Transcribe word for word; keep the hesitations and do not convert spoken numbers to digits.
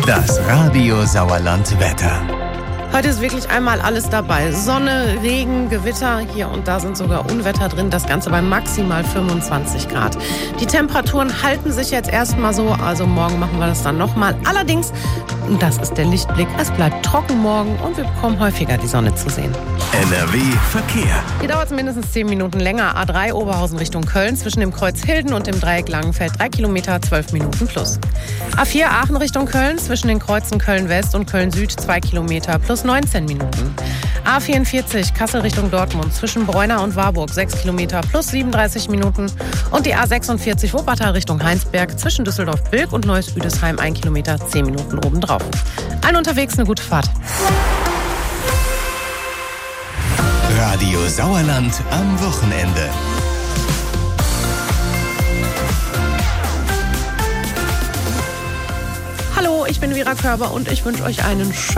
Das Radio Sauerland Wetter. Heute ist wirklich einmal alles dabei. Sonne, Regen, Gewitter, hier und da sind sogar Unwetter drin. Das Ganze bei maximal fünfundzwanzig Grad. Die Temperaturen halten sich jetzt erstmal so, also morgen machen wir das dann nochmal. Allerdings, und das ist der Lichtblick, es bleibt trocken morgen und wir bekommen häufiger die Sonne zu sehen. N R W Verkehr. Hier dauert es mindestens zehn Minuten länger. A drei Oberhausen Richtung Köln zwischen dem Kreuz Hilden und dem Dreieck Langenfeld drei Kilometer, zwölf Minuten plus. A vier Aachen Richtung Köln zwischen den Kreuzen Köln West und Köln Süd zwei Kilometer plus neunzehn Minuten. A vierundvierzig Kassel Richtung Dortmund zwischen Bräuna und Warburg sechs Kilometer plus siebenunddreißig Minuten. Und die A sechsundvierzig Wuppertal Richtung Heinsberg zwischen Düsseldorf-Bilk und Neuss-Üdesheim ein Kilometer zehn Minuten obendrauf. Allen unterwegs eine gute Fahrt. Radio Sauerland am Wochenende. Hallo, ich bin Vera Körber und ich wünsche euch einen schönen